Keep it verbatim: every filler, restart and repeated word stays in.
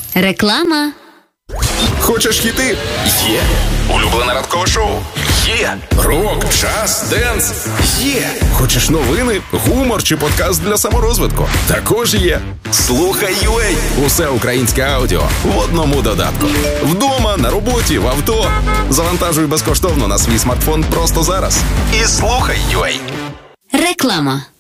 Реклама. Хочеш хіти? Є. Улюблене ранкове шоу? Є. Рок, джаз, денс? Є. Хочеш новини, гумор чи подкаст для саморозвитку? Також є. Слухай ю а. Усе українське аудіо в одному додатку. Вдома, на роботі, в авто. Завантажуй безкоштовно на свій смартфон просто зараз. І слухай ю а. Реклама.